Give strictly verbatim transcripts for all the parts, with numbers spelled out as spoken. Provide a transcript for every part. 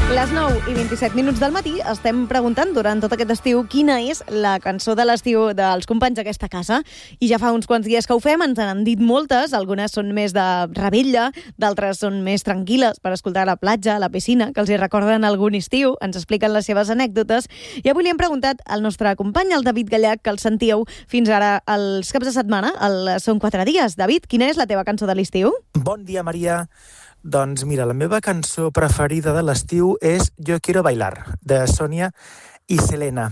Les nou i vint-i-set minuts del matí estem preguntant durant tot aquest estiu quina és la cançó de l'estiu dels companys d'aquesta casa. I ja fa uns quants dies que ho fem, ens n'han dit moltes. Algunes són més de revetlla, d'altres són més tranquil·les per escoltar a la platja, a la piscina, que els hi recorden algun estiu, ens expliquen les seves anècdotes. I avui li hem preguntat al nostre company, el David Gallach, que el sentíeu fins ara els caps de setmana, el Són quatre dies. David, quina és la teva cançó de l'estiu? Bon dia, Maria. Doncs mira, la meva cançó preferida de l'estiu és Yo quiero bailar, de Sònia i Selena.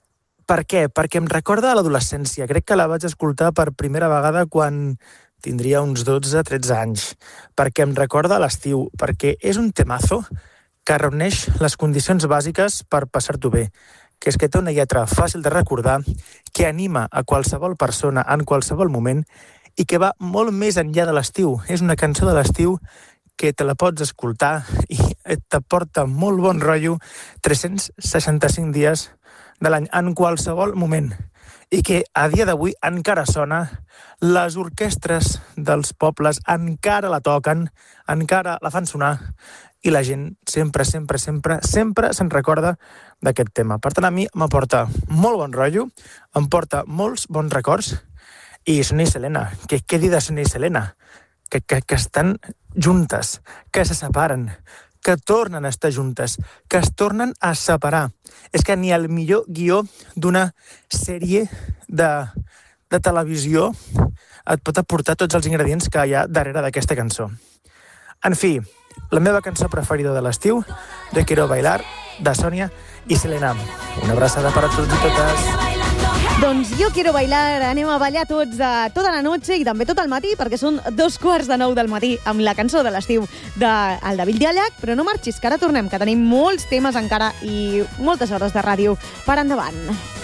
Per què? Perquè em recorda a l'adolescència. Crec que la vaig escoltar per primera vegada quan tindria uns dotze tretze anys. Perquè em recorda a l'estiu, perquè és un temazo que reuneix les condicions bàsiques per passar-t'ho bé, que és que té una lletra fàcil de recordar, que anima a qualsevol persona en qualsevol moment i que va molt més enllà de l'estiu. És una cançó de l'estiu que te la pots escoltar i t'aporta molt bon rotllo tres-cents seixanta-cinc dies de l'any, en qualsevol moment. I que a dia d'avui encara sona, les orquestres dels pobles encara la toquen, encara la fan sonar, i la gent sempre, sempre, sempre, sempre se'n recorda d'aquest tema. Per tant, a mi m'aporta molt bon rotllo, em porta molts bons records, i Sònia i Selena, què, què dir de Sònia i Selena? Que, que, que estan juntes, que se separen, que tornen a estar juntes, que es tornen a separar. És que ni el millor guió d'una sèrie de, de televisió et pot aportar tots els ingredients que hi ha darrere d'aquesta cançó. En fi, la meva cançó preferida de l'estiu, Yo quiero bailar, de Sònia i Selena. Una abraçada per a tots i totes. Doncs Yo quiero bailar, anem a ballar tots a tota la noche i també tot el matí, perquè són dos quarts de nou del matí amb la cançó de l'estiu del David Gallach, però no marxis, que ara tornem, que tenim molts temes encara i moltes hores de ràdio per endavant.